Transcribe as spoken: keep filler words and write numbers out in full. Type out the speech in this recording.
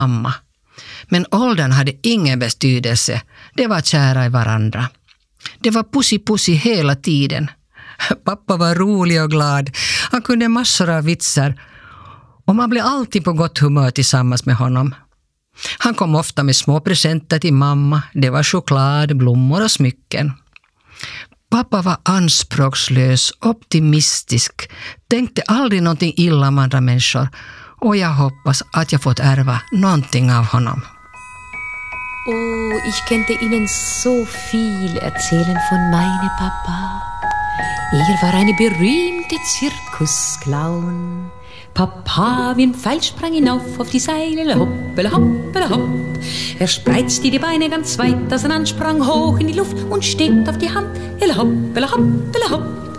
mamma. Men åldern hade ingen betydelse. Det var kära i varandra. Det var pussi-pussi hela tiden. Pappa var rolig och glad. Han kunde massor av vitsar. Och man blev alltid på gott humör tillsammans med honom. Han kom ofta med små presenter till mamma. Det var choklad, blommor och smycken. Pappa var anspråkslös, optimistisk. Tänkte aldrig någonting illa om andra människor. Och jag hoppas att jag fått ärva någonting av honom. Oh, ich könnte Ihnen so viel erzählen von meinem Papa. Er war eine berühmte Zirkusclown. Papa wie ein Pfeil sprang hinauf auf die Seile, hoppele, hoppele, hopp. Er spreizte die Beine ganz weit, dass er ansprang hoch in die Luft und steht auf die Hand, hoppele, hoppele, hopp.